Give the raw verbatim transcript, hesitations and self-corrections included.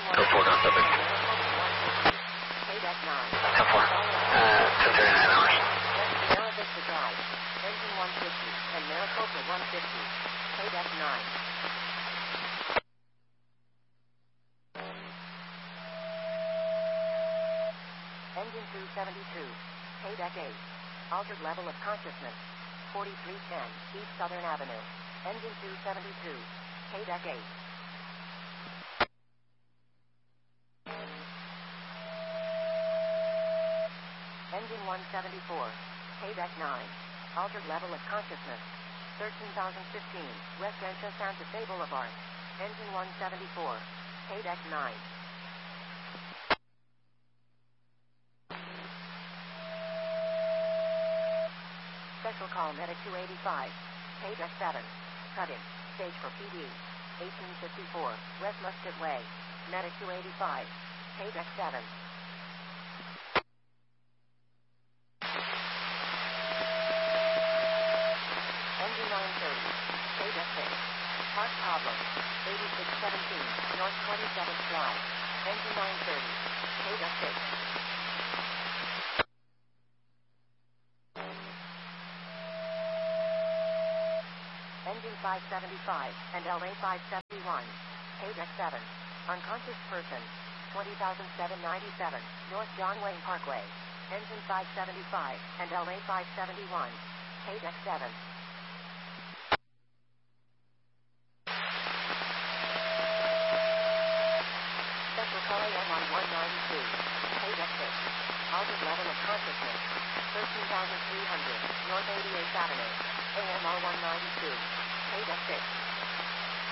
Go four, don't open. ten four. Uh, ten thirty-nine hours. Sierra Vista Drive, engine one fifty, and Maricopa one fifty, K deck nine. Engine two seventy-two, K deck eight, altered level of consciousness, forty-three ten, East Southern Avenue, engine two seventy-two, K deck eight. Engine one seventy-four, K deck nine, altered level of consciousness, thirteen thousand fifteen, West Rancho Santa Fe Boulevard, engine one seventy-four, K deck nine. Special call Medic two eighty-five, K deck seven, cutting, stage for P D, eighteen fifty-four, West Muscat Way, Medic two eighty-five, K deck seven. Engine nine thirty, K deck six, part problem, eighty-six seventeen, North twenty-seventh Drive, engine nine thirty, K deck six. Engine five seventy-five and L A five seventy-one, K deck seven, unconscious person, twenty thousand seven hundred ninety-seven, North John Wayne Parkway, engine five seventy-five and L A five seventy-one, K deck seven. Special call A M on one ninety-two, K deck six, altered level of consciousness, thirteen thousand three hundred, North eighty-eighth Avenue, A M R one ninety-two, K deck six.